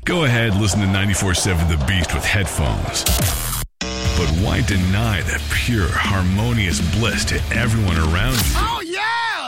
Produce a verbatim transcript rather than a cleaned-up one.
Go ahead, listen to ninety-four point seven The Beast with headphones. But why deny that pure, harmonious bliss to everyone around you? Oh,